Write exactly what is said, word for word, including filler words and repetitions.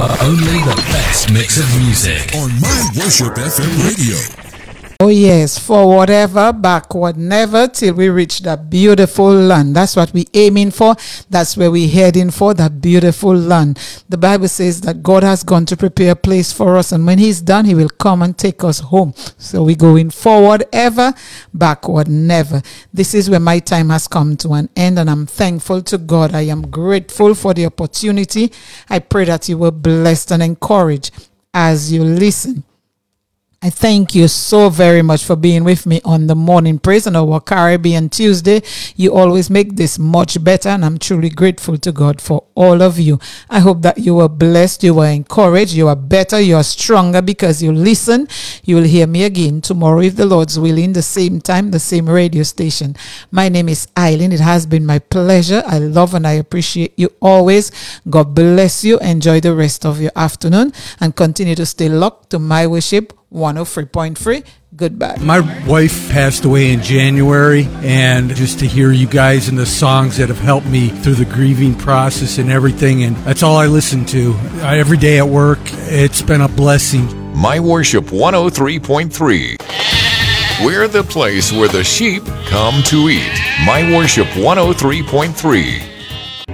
Only the best mix of music on My Worship F M Radio. Oh yes, forward ever, backward never, till we reach that beautiful land. That's what we're aiming for. That's where we're heading for, that beautiful land. The Bible says that God has gone to prepare a place for us, and when He's done, He will come and take us home. So we're going forward ever, backward never. This is where my time has come to an end, and I'm thankful to God. I am grateful for the opportunity. I pray that you were blessed and encouraged as you listen. I thank you so very much for being with me on the Morning Praise on our Caribbean Tuesday. You always make this much better, and I'm truly grateful to God for all of you. I hope that you were blessed, you were encouraged, you are better, you are stronger because you listen. You will hear me again tomorrow, if the Lord's willing, the same time, the same radio station. My name is Eileen. It has been my pleasure. I love and I appreciate you always. God bless you. Enjoy the rest of your afternoon and continue to stay locked to My Worship one oh three point three. Goodbye. My wife passed away in January, and just to hear you guys and the songs that have helped me through the grieving process and everything, and that's all I listen to every day at work. It's been a blessing. My Worship one oh three point three. We're the place where the sheep come to eat. My Worship one oh three point three.